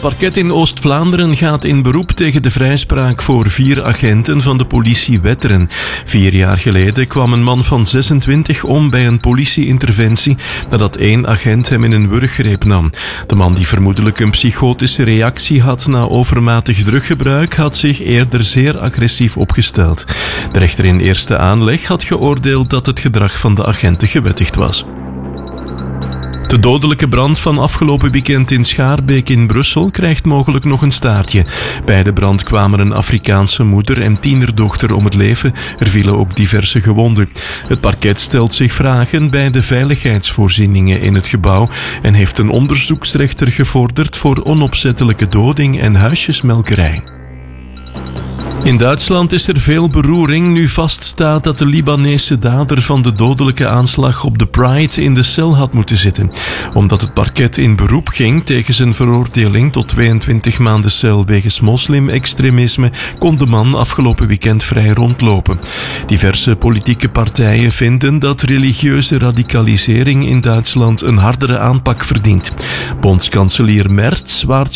parket in Oost-Vlaanderen gaat in beroep tegen de vrijspraak voor 4 agenten van de politie Wetteren. 4 jaar geleden kwam een man van 26 om bij een politieinterventie nadat 1 agent hem in een wurggreep nam. De man, die vermoedelijk een psychotische reactie had na overmatig druggebruik, had zich eerder zeer agressief opgesteld. De rechter in eerste aanleg had geoordeeld dat het gedrag van de agenten gewettigd was. De dodelijke brand van afgelopen weekend in Schaarbeek in Brussel krijgt mogelijk nog een staartje. Bij de brand kwamen een Afrikaanse moeder en tienerdochter om het leven. Er vielen ook diverse gewonden. Het parket stelt zich vragen bij de veiligheidsvoorzieningen in het gebouw en heeft een onderzoeksrechter gevorderd voor onopzettelijke doding en huisjesmelkerij. In Duitsland is er veel beroering nu vaststaat dat de Libanese dader van de dodelijke aanslag op de Pride in de cel had moeten zitten. Omdat het parket in beroep ging tegen zijn veroordeling tot 22 maanden cel wegens moslim-extremisme, kon de man afgelopen weekend vrij rondlopen. Diverse politieke partijen vinden dat religieuze radicalisering in Duitsland een hardere aanpak verdient. Bondskanselier Merz waarschuwt